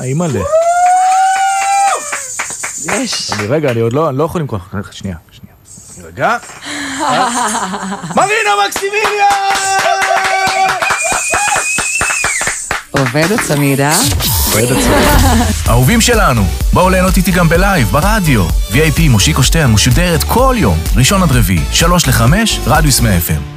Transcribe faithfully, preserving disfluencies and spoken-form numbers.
אימא'לה. יש. אני רגע, אני עוד לא, אני לא יכול למכוח. שנייה, שנייה. רגע. מרינה מקסימיליה! עובד הצמידה. עובד הצמידה. אהובים שלנו, בואו ליהנות איתי גם בלייב, ברדיו. וי איי פי מושיקו שטרן משודרת כל יום, ראשון עד רביעי, שלוש לחמש, רדיוס מאה אף אם.